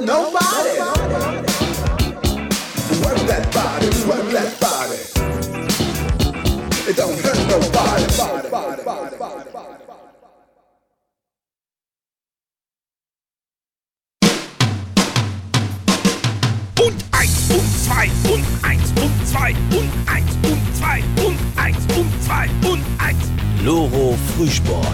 nobody. Work that body, work that body. It don't hurt nobody. Und eins und zwei und eins und zwei und eins und zwei und eins und zwei und eins. Loro Frühsport.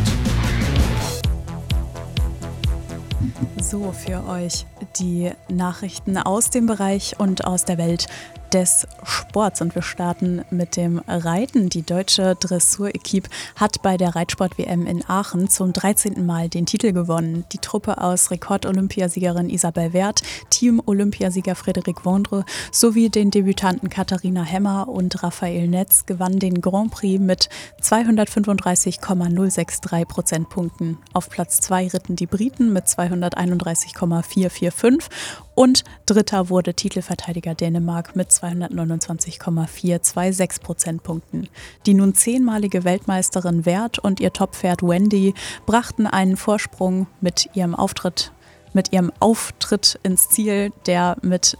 So, für euch die Nachrichten aus dem Bereich und aus der Welt des Sports. Und wir starten mit dem Reiten. Die deutsche Dressur-Equipe hat bei der Reitsport-WM in Aachen zum 13. Mal den Titel gewonnen. Die Truppe aus Rekord-Olympiasiegerin Isabel Werth, Team-Olympiasieger Frédéric Vondre sowie den Debütanten Katharina Hemmer und Raphael Netz gewannen den Grand Prix mit 235,063 Prozentpunkten. Auf Platz 2 ritten die Briten mit 231,445 und Dritter wurde Titelverteidiger Dänemark mit 229,426 Prozentpunkten. Die nun 10-malige Weltmeisterin Werth und ihr Toppferd Wendy brachten einen Vorsprung mit ihrem Auftritt ins Ziel, der mit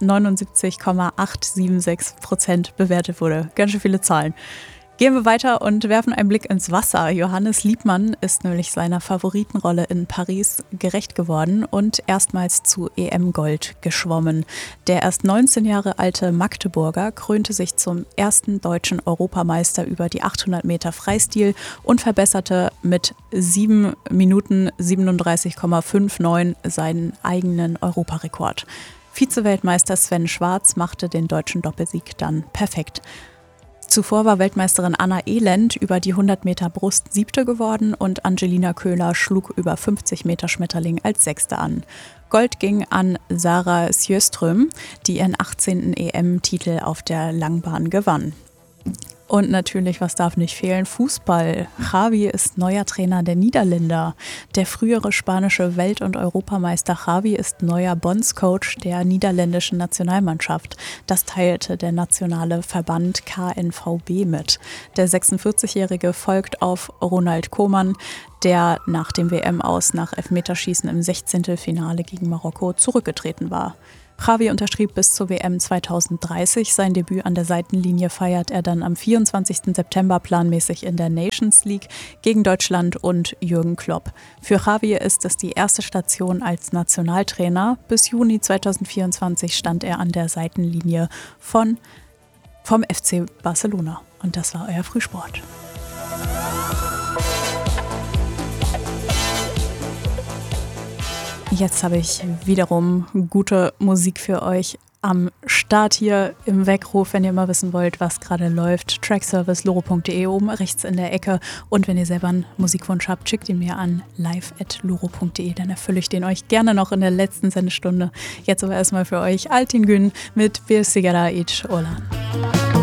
79,876% bewertet wurde. Ganz schön viele Zahlen. Gehen wir weiter und werfen einen Blick ins Wasser. Johannes Liebmann ist nämlich seiner Favoritenrolle in Paris gerecht geworden und erstmals zu EM-Gold geschwommen. Der erst 19 Jahre alte Magdeburger krönte sich zum ersten deutschen Europameister über die 800 Meter Freistil und verbesserte mit 7 Minuten 37,59 seinen eigenen Europarekord. Vize-Weltmeister Sven Schwarz machte den deutschen Doppelsieg dann perfekt. Zuvor war Weltmeisterin Anna Elend über die 100 Meter Brust Siebte geworden und Angelina Köhler schlug über 50 Meter Schmetterling als Sechste an. Gold ging an Sarah Sjöström, die ihren 18. EM-Titel auf der Langbahn gewann. Und natürlich, was darf nicht fehlen? Fußball. Xavi ist neuer Trainer der Niederländer. Der frühere spanische Welt- und Europameister Xavi ist neuer Bondscoach der niederländischen Nationalmannschaft. Das teilte der nationale Verband KNVB mit. Der 46-Jährige folgt auf Ronald Koeman, der nach dem WM-Aus nach Elfmeterschießen im 16. Finale gegen Marokko zurückgetreten war. Xavi unterschrieb bis zur WM 2030. Sein Debüt an der Seitenlinie feiert er dann am 24. September planmäßig in der Nations League gegen Deutschland und Jürgen Klopp. Für Xavi ist es die erste Station als Nationaltrainer. Bis Juni 2024 stand er an der Seitenlinie vom FC Barcelona. Und das war euer Frühsport. Jetzt habe ich wiederum gute Musik für euch am Start hier im Weckruf, wenn ihr mal wissen wollt, was gerade läuft. Trackservice loro.de oben rechts in der Ecke. Und wenn ihr selber einen Musikwunsch habt, schickt ihn mir an live@loro.de. Dann erfülle ich den euch gerne noch in der letzten Sendestunde. Jetzt aber erstmal für euch Altin Gün mit Bir Sigara Ich Olan.